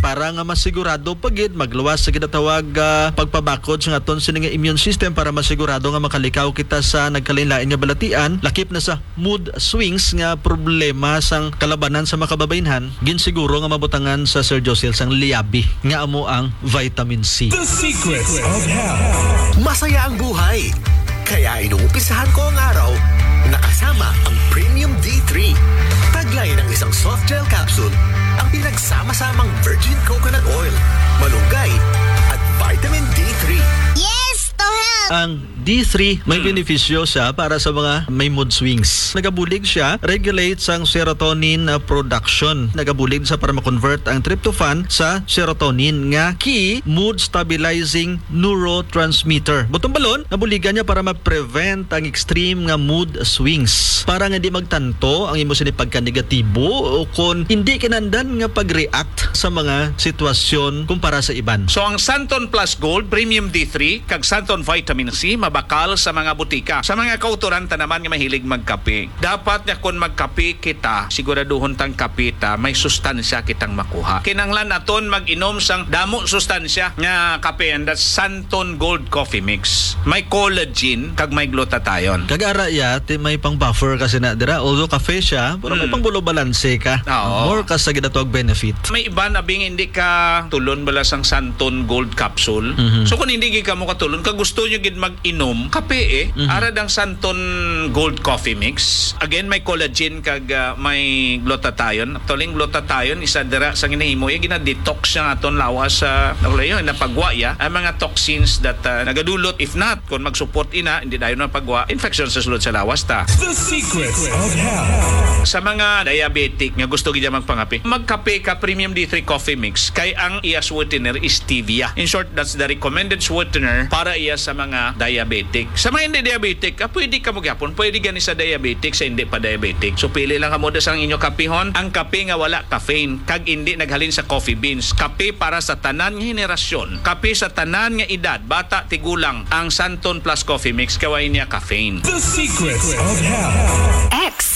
para nga masigurado pagid magluwas sa ginatawag pagpabakod sa aton sining immune system para masigurado nga makalikaw kita sa nagkalain-lain nga balatian, lakip na sa mood swings nga problema sang kalabanan sa makababaynhan. Ginsiguro nga mabutangan sa Sir Josel sang liabi nga amo ang vitamin C. The secrets of health. Masaya ang buhay. Kaya inuumpisahan ko ang araw nakasama ang Premium D3. Taglay ng isang soft gel capsule ang pinagsama-samang virgin coconut oil, malunggay at vitamin D3. Yes, to help! Ang D3 may benepisyo siya para sa mga may mood swings. Nagabulig siya, regulates ang serotonin production. Nagabulig sa para ma-convert ang tryptophan sa serotonin nga key mood stabilizing neurotransmitter. Butong balon, nabuligan niya para ma-prevent ang extreme nga mood swings. Para nga di magtanto ang imo sini pagka-negatibo o kung hindi kinandan nga pag-react sa mga sitwasyon kumpara sa iban. So ang Santon Plus Gold Premium D3 kag Santon Vitamin C mabakal sa mga butika. Sa mga kauturanta naman nga mahilig magkape. Dapat nga kung magkape kita, siguraduhon tang kape ta may sustansya kitang makuha. Kinanglan aton mag-inom sang damo sustansya nga kape, and that's Santon Gold Coffee Mix. May collagen kag may glutathione. Kagara ya, may pang buffer kasi na dira. Although cafe siya, pero may pang bulo balanse ka. Oo. More ka sa ginatawag benefit. May iba na bing hindi ka tulon bala sang Santon Gold Capsule. So kung hindi ka mo katulon, kag gusto nyo gid mag-inom kape arad ang Santon Gold Coffee Mix. Again, may collagen kag may glutathione. Actually, glutathione isa dira sa ginahimo ya gina-detox siya aton lawas sa napagwa ya ang mga toxins that nagadulot, if not kung mag-support ina hindi dayon na pagwa infection sa sulod sa lawas ta. The secrets of health. Sa mga diabetic nga gusto gid magpangape, magkape ka Premium D3 Coffee Mix kay ang iya sweetener is stevia. In short, that's the recommended sweetener para iya sa mga diabetic. Sa mga hindi diabetic, pwede ka magyapon, pwede gani sa diabetic, sa hindi pa diabetic. So pili lang kamo sa inyo kapihon, ang kape nga wala caffeine kag hindi naghalin sa coffee beans. Kape para sa tanan nga henerasyon, kape sa tanan nga edad, bata tigulang. Ang Santon Plus Coffee Mix kaway niya caffeine. The secrets of health.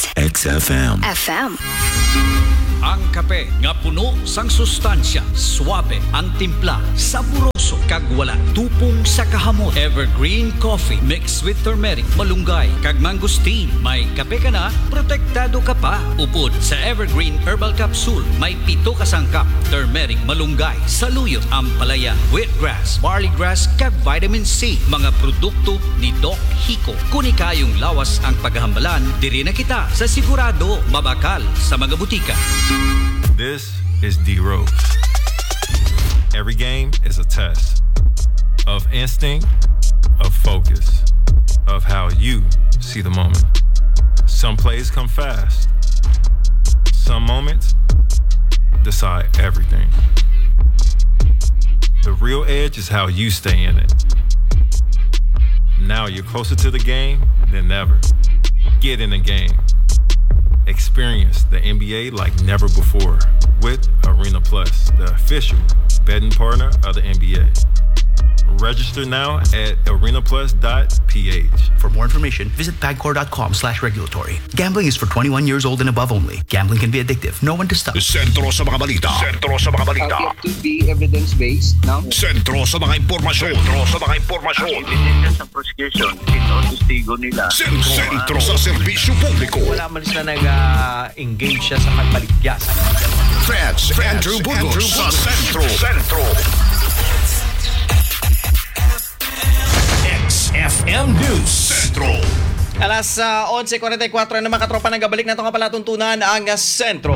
XFM. FM. Ang kape nga puno sang sustansya, suabe ang timpla, saboroso kag wala tupong sa kahamot. Evergreen coffee mixed with turmeric, malunggay kag mangosteen. May kape ka na, protektado ka pa. Upod sa Evergreen Herbal Capsule, may 7 ka sangkap, turmeric, malunggay, saluyot, ampalaya, wheatgrass, barleygrass kag vitamin C. Mga produkto ni Doc Hico. Kuni kayong lawas ang paghahambalan, diri na kita sa sigurado mabakal sa mga butika. This is D Rose. Every game is a test of instinct, of focus, of how you see the moment. Some plays come fast. Some moments decide everything. The real edge is how you stay in it. Now you're closer to the game than ever. Get in the game. Experience the NBA like never before with Arena Plus, the official betting partner of the NBA. Register now at arenaplus.ph. For more information, visit pagcor.com/regulatory. Gambling is for 21 years old and above only. Gambling can be addictive. Know when to stop. Sentro sa mga balita. Sentro sa mga balita. It to be evidence-based, no? Sentro sa mga impormasyon. Sentro sa mga impormasyon. Ebidensya sa prosecution, ito testigo nila. Sentro sa serbisyo publiko. Wala man siya nag-engage siya sa pagbaligyasan. Fans, Andrew Burgos sa Sentro. XFM News Sentro. Alas 11:44 na mga katropa, nagabalik na itong kapalatuntunan ang Sentro.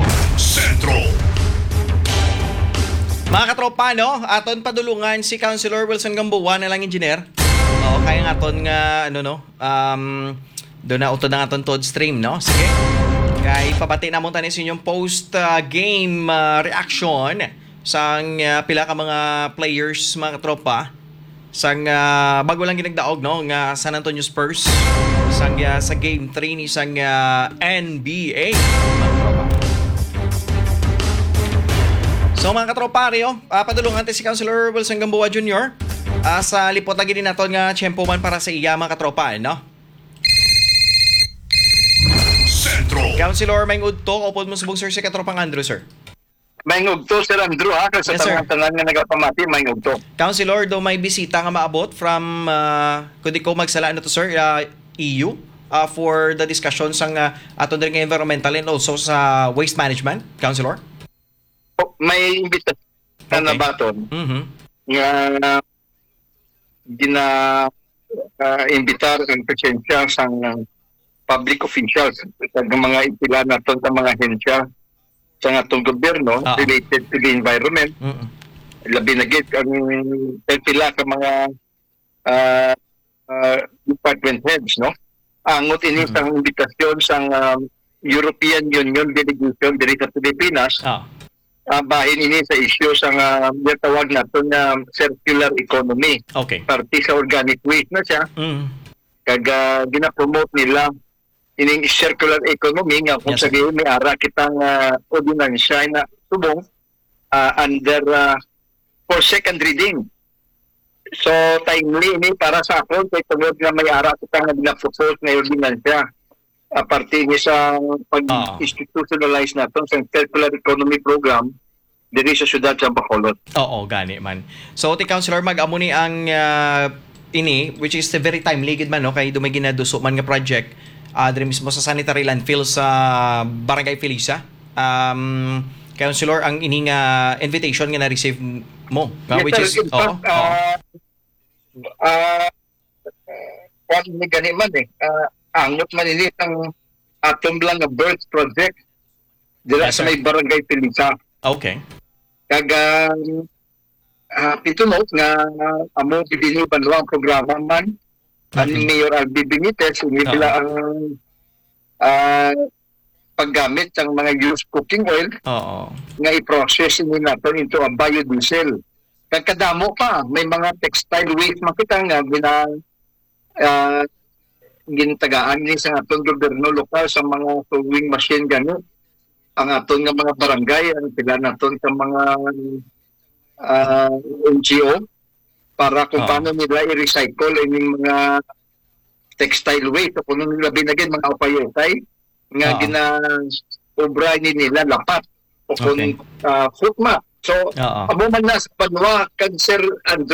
Mga katropa, no? Aton padulungan si Councilor Wilson Gamboa na lang engineer. O, kaya nga aton nga, doon na uto na aton Todd Stream, no? Sige. Kaya ipabati na mong tanis inyong post-game reaction sa pila ka mga players, mga katropa. Sang bago lang ginagdaog, no, nga San Antonio Spurs sa game 3 ni sang NBA. So mga katroparyo, padulungan si Councilor Wilson Gamboa Jr. Sa lipot lagi din naton nga tiyempo man para sa iya mga katropa, no? Sentro. Councilor Meng Udto, upod mo subong sir si katropang Andrew, sir. Mayngog to, Sir Andrew, ha? Kasi Yes, sir. tanan nga nagapamati, mayngog to. Councilor, do may bisita nga maabot from, kundi ko magsala na to, sir, EU, for the discussion sang aton din nga environmental and also sa waste management, Councilor? May imbitasyon na baton Mhm. nga imbitar ang presensya sang public officials kag mga ipila naton sa mga ahensya sa atong gobyerno related to the environment. Mhm. Labi na gid ang pila ka mga department heads, no? Angot ini sang imbitasyon sang European Union delegation diri sa Pilipinas. Bahin ini sa issue sang tawag naton na circular economy. Okay. Parte sa organic waste na siya. Kag gina-promote nila ining circular economy nga kung Yes, sir. sabihin may ara kitang ordinansya na subong under for second reading. So timely ini para sa ako kay tungod nga may ara kitang gina-propose na ordinansya. Parte ni sa pag-institutionalize naton sa circular economy program diri sa syudad sa Bacolod. Oo, gani man. So, ti Councilor, mag-amo ni ang ini, which is very timely gid man, no? Kay dumay ginaduso man nga project diri mismo sa sanitary landfill sa Barangay Felisa. Councilor, ang ini nga invitation nga na-receive mo, which is... In fact, kung ni gani man angot man ini ang atong lang nga birth project dira Yes, sa sir. may Barangay Felisa. Okay. Kag ito no nga amo bibili banwang programa man ani Mayor Albi Benitez nila ang paggamit ng mga used cooking oil nga i-process ni natin into a biodiesel. Kag kadamo pa may mga textile waste makita nga gintagaan ni sa atong gobyerno lokal sa mga sewing machine gani ang aton nga mga barangay ang pila naton sa mga NGO para kung paano nila i-recycle yung mga textile waste o kung nila binagin mga upayotay nga gina-obra nila lapat o kung footmat. So, amo man na sa Banwa, kag Sir Andrew